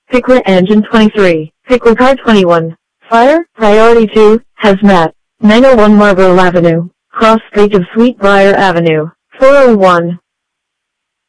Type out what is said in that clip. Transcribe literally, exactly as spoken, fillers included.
Pickler Engine twenty-three, Pickler Car twenty-one, Fire, Priority two, Hazmat, nine oh one Marlborough Avenue, Cross Street of Sweetbriar Avenue, four oh one.